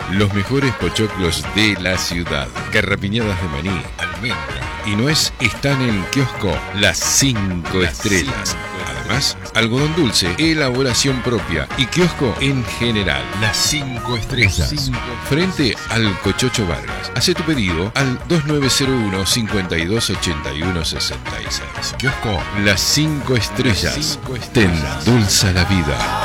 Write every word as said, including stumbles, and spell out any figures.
Los mejores pochoclos de la ciudad. Garrapiñadas de maní, almendra y nuez están en Kiosco Las Cinco Estrellas. Además, algodón dulce, elaboración propia y kiosco en general. Las Cinco Estrellas. Frente al Cochocho Vargas. Hace tu pedido al dos nueve cero uno, cinco dos ocho uno seis seis. Kiosco Las Cinco Estrellas. Te endulza la vida.